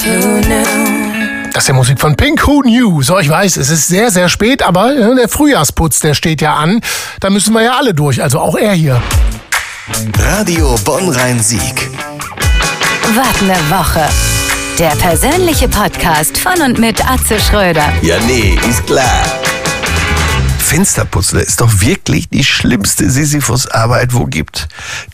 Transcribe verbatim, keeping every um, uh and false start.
Das ist ja Musik von Pink, Who Knew? So, ich weiß, es ist sehr, sehr spät, aber der Frühjahrsputz, der steht ja an. Da müssen wir ja alle durch, also auch er hier. Radio Bonn-Rhein-Sieg. Was ne Woche. Der persönliche Podcast von und mit Atze Schröder. Ja, nee, ist klar. Fensterputzen ist doch wirklich die schlimmste Sisyphus-Arbeit, wo gibt.